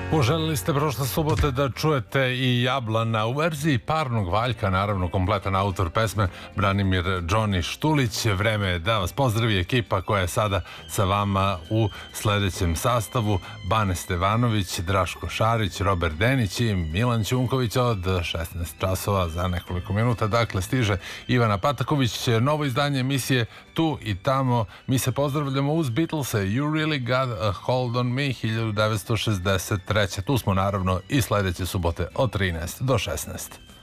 Poželjeli ste prošle subote da čujete i Jablana u verziji parnog valjka, naravno kompletan autor pesme Branimir Johnny Štulić. Vreme je da vas pozdravi ekipa koja je sada sa vama u sledećem sastavu: Bane Stevanović, Draško Šarić, Robert Denić i Milan Ćunković. Od 16 časova za nekoliko minuta dakle stiže Ivana Pataković, novo izdanje emisije Tu i tamo. Mi se pozdravljamo uz Beatlese, You Really Got a Hold on Me, 1963. Tu smo naravno i sledeće subote od 13 do 16.